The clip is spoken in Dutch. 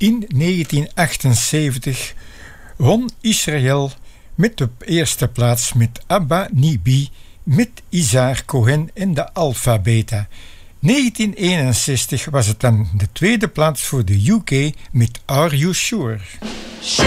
In 1978 won Israël met de eerste plaats met Abba Nibi, met Izar Cohen en de Alpha Beta. 1961 was het dan de tweede plaats voor de UK met Are You Sure?